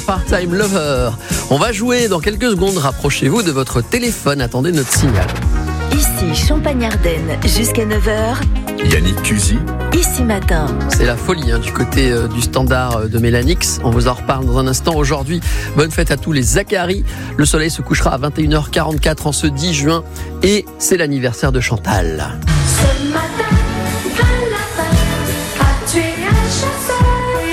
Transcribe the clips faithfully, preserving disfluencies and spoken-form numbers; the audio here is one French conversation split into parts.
Part-Time Lover. On va jouer dans quelques secondes. Rapprochez-vous de votre téléphone. Attendez notre signal. Ici Champagne-Ardenne jusqu'à neuf heures. Yannick Cusy. Ici Matin. C'est la folie hein, du côté euh, du standard euh, de Mélanix. On vous en reparle dans un instant. Aujourd'hui, bonne fête à tous les Zacharie. Le soleil se couchera à vingt et une heures quarante-quatre en ce dix juin. Et c'est l'anniversaire de Chantal. Ce matin, un lapin a tué un chasseur.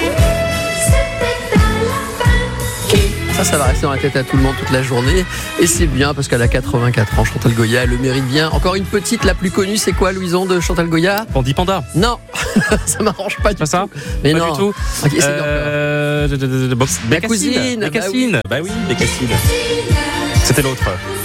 C'était un lapin. Ça, ça va rester dans la tête à tout le monde toute la journée. Et c'est bien parce qu'elle a quatre-vingt-quatre ans, Chantal Goya. Elle le mérite bien. Encore une petite, la plus connue, c'est quoi, Louison, de Chantal Goya? Pandi Panda. Non, ça m'arrange pas du Pas tout. ça Mais Pas non. du tout. Ok, c'est Euh, de- de- de- de- box- La Bécassine. cousine, Bécassine. Bah oui, Bécassine. C'était l'autre.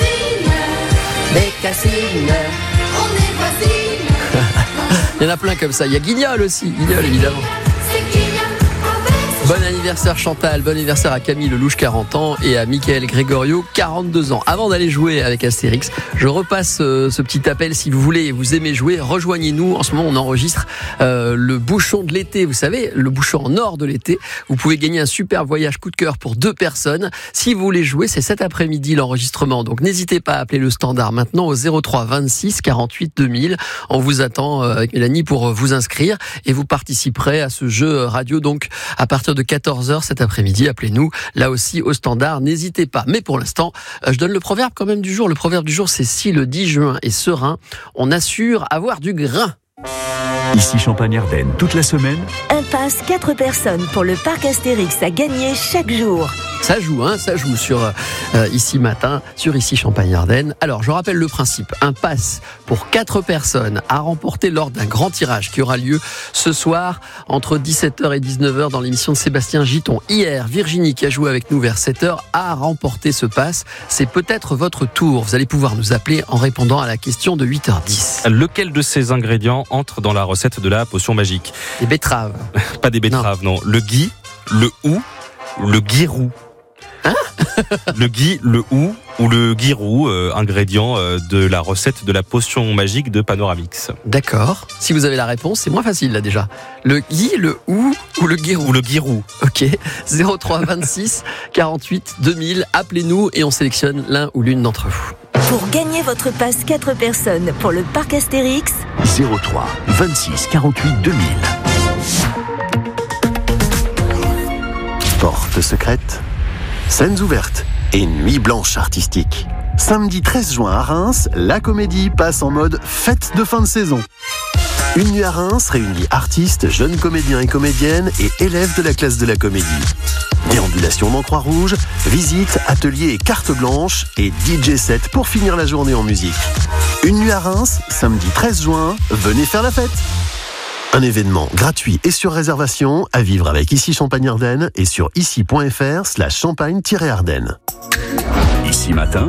Bécassine. On est voisines. Il y en a plein comme ça. Il y a Guignol aussi. Guignol, évidemment. C'est qui vient avec Bon anniversaire Chantal, bon anniversaire à Camille Lelouch, quarante ans, et à Mickaël Grégorio, quarante-deux ans. Avant d'aller jouer avec Astérix, je repasse euh, ce petit appel. Si vous voulez et vous aimez jouer, rejoignez-nous. En ce moment, on enregistre euh, le bouchon de l'été. Vous savez, le bouchon en or de l'été. Vous pouvez gagner un super voyage coup de cœur pour deux personnes. Si vous voulez jouer, c'est cet après-midi l'enregistrement. Donc n'hésitez pas à appeler le standard maintenant au zéro trois vingt-six quarante-huit deux mille. On vous attend euh, avec Mélanie pour euh, vous inscrire et vous participerez à ce jeu radio donc à partir de quatorze heures cet après-midi. Appelez-nous là aussi au standard, n'hésitez pas. Mais pour l'instant, je donne le proverbe quand même du jour. Le proverbe du jour, c'est si le dix juin est serein, on assure avoir du grain. Ici Champagne-Ardenne, toute la semaine. Un pass quatre personnes pour le parc Astérix à gagner chaque jour. Ça joue, hein, ça joue sur euh, Ici Matin, sur Ici Champagne-Ardenne. Alors, je rappelle le principe. Un pass pour quatre personnes à remporter lors d'un grand tirage qui aura lieu ce soir entre dix-sept heures et dix-neuf heures dans l'émission de Sébastien Giton. Hier, Virginie, qui a joué avec nous vers sept heures, a remporté ce pass. C'est peut-être votre tour. Vous allez pouvoir nous appeler en répondant à la question de huit heures dix. Lequel de ces ingrédients entre dans la recette de la potion magique? Les betteraves. Pas des betteraves, non. Le gui, le hou, le guirou. Hein? Le gui, le hou ou le guirou, euh, ingrédient euh, de la recette de la potion magique de Panoramix. D'accord. Si vous avez la réponse, c'est moins facile là déjà. Le gui, le ou ou le guirou. Ou le guirou. Ok, zéro trois vingt-six quarante-huit deux mille, appelez-nous et on sélectionne l'un ou l'une d'entre vous. Pour gagner votre pass quatre personnes pour le parc Astérix, zéro trois vingt-six quarante-huit deux mille. Porte secrète, scènes ouvertes et nuit blanche artistique. Samedi treize juin à Reims, la comédie passe en mode fête de fin de saison. Une nuit à Reims réunit artistes, jeunes comédiens et comédiennes et élèves de la classe de la comédie. Déambulation dans Croix-Rouge, visites, ateliers et carte blanche et D J set pour finir la journée en musique. Une nuit à Reims, samedi treize juin, venez faire la fête. Un événement gratuit et sur réservation à vivre avec Ici Champagne-Ardenne et sur ici.fr slash champagne-ardenne. Ici Matin,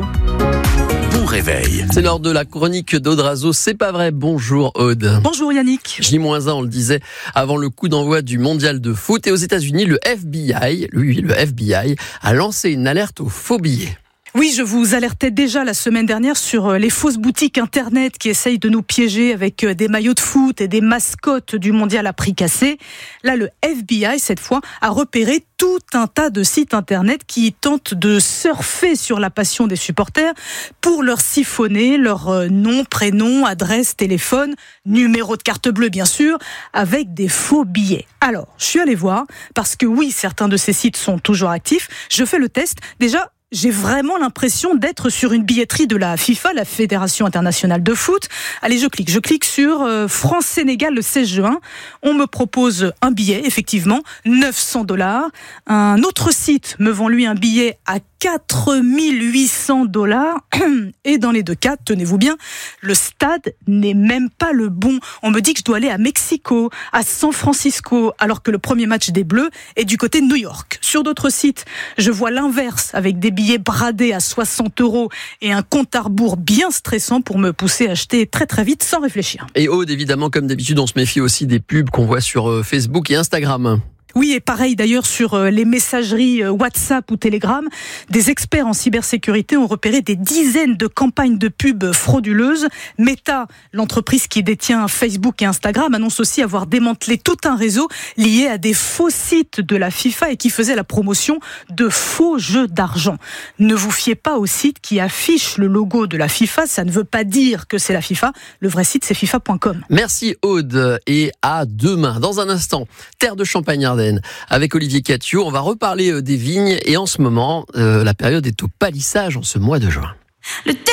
bon réveil. C'est l'heure de la chronique d'Aude Razo. C'est pas vrai. Bonjour Aude. Bonjour Yannick. J un, on le disait, avant le coup d'envoi du mondial de foot. Et aux États-Unis, le F B I, lui, le F B I, a lancé une alerte aux faux billets. Oui, je vous alertais déjà la semaine dernière sur les fausses boutiques internet qui essayent de nous piéger avec des maillots de foot et des mascottes du mondial à prix cassé. Là, le F B I, cette fois, a repéré tout un tas de sites internet qui tentent de surfer sur la passion des supporters pour leur siphonner leur nom, prénom, adresse, téléphone, numéro de carte bleue, bien sûr, avec des faux billets. Alors, je suis allée voir, parce que oui, certains de ces sites sont toujours actifs. Je fais le test. Déjà, j'ai vraiment l'impression d'être sur une billetterie de la FIFA, la Fédération internationale de foot. Allez, je clique. Je clique sur euh, France-Sénégal le seize juin. On me propose un billet, effectivement, neuf cents dollars. Un autre site me vend, lui, un billet à quatre mille huit cents dollars. Et dans les deux cas, tenez-vous bien, le stade n'est même pas le bon. On me dit que je dois aller à Mexico, à San Francisco, alors que le premier match des Bleus est du côté de New York. Sur d'autres sites, je vois l'inverse, avec des billets bradés à soixante euros et un compte à rebours bien stressant pour me pousser à acheter très très vite sans réfléchir. Et Aude, évidemment, comme d'habitude, on se méfie aussi des pubs qu'on voit sur Facebook et Instagram. Oui, et pareil d'ailleurs sur les messageries WhatsApp ou Telegram, des experts en cybersécurité ont repéré des dizaines de campagnes de pub frauduleuses. Meta, l'entreprise qui détient Facebook et Instagram, annonce aussi avoir démantelé tout un réseau lié à des faux sites de la FIFA et qui faisait la promotion de faux jeux d'argent. Ne vous fiez pas aux sites qui affichent le logo de la FIFA, ça ne veut pas dire que c'est la FIFA. Le vrai site, c'est FIFA point com. Merci Aude et à demain. Dans un instant, terre de Champagne-Ardenne avec Olivier Catio. On va reparler des vignes et en ce moment, euh, la période est au palissage en ce mois de juin. Le